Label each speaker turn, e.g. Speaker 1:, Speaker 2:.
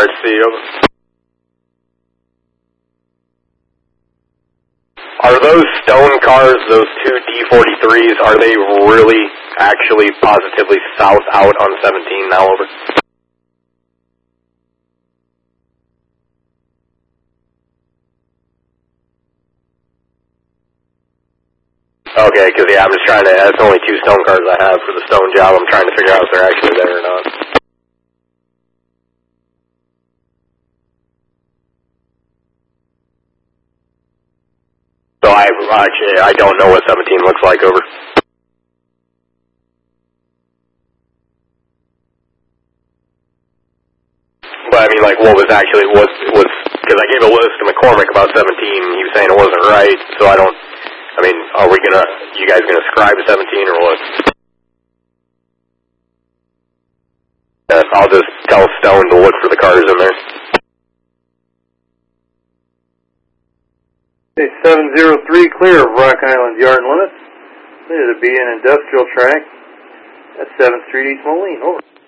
Speaker 1: RC, over. Are those stone cars, those two D43s, are they really actually positively south out on 17 now, over? Okay, because yeah, I'm just trying to, that's only two stone cars I have for the stone job. I'm trying to figure out if they're actually there or not. So I don't know what 17 looks like, over. But I mean, like, what was actually, was, because I gave a list to McCormick about 17, he was saying it wasn't right, so I don't, I mean, are we gonna, you guys gonna ascribe to 17 or what? I'll just tell Stone to look for the cars in there.
Speaker 2: Okay, 703, clear of Rock Island yard limits. This would be an industrial track. That's 7th Street, East Moline, over.